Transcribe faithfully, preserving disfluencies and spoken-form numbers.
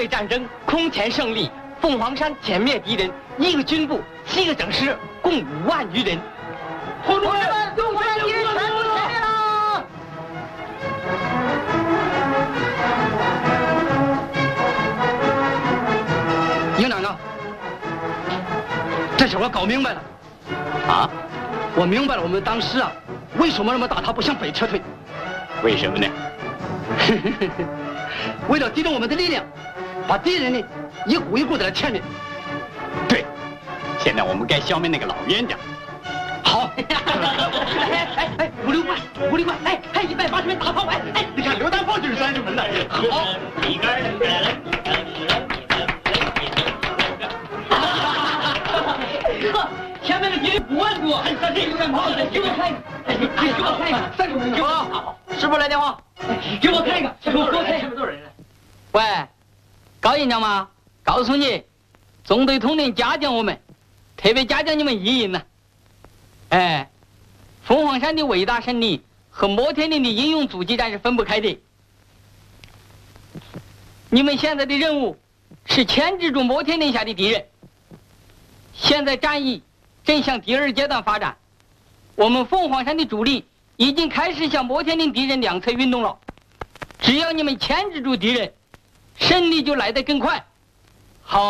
会战争空前胜利，凤凰山歼灭敌人，一个军部，七个整师，共五万余人。同志们，共产敌人全部歼灭了！ 营长啊，这事我搞明白了。 啊？ 我明白了，我们当时啊，为什么那么大他不向北撤退？ 为什么呢？ 为了集中我们的力量，把敌人呢一股一股的来歼灭。 对，现在我们该消灭那个老冤家。 好。哎哎哎，五六万，五六万，哎哎，一百八十门大炮，哎哎，你看榴弹炮就是三十门的。好。 一杆儿。 呵，前面的敌人五万多，还有三十榴弹炮，给我看一个，给我看一个，三十门。给我，师傅来电话。给我看一个，给我给我看一个，多少人？ 喂，高营长吗？告诉你，中队统领嘉奖我们，特别嘉奖你们一营呢。哎，凤凰山的伟大胜利和摩天岭的英勇阻击战是分不开的。你们现在的任务是牵制住摩天岭下的敌人。现在战役正向第二阶段发展，我们凤凰山的主力已经开始向摩天岭敌人两侧运动了。只要你们牵制住敌人，胜利就来得更快。